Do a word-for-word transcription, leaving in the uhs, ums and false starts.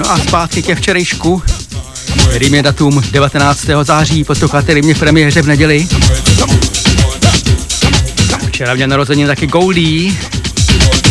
No a zpátky ke včerejšku, kterým je datum devatenáctého září, posloucháte Rimě v premiéře v neděli. Včera měl narozenin taky Goldie,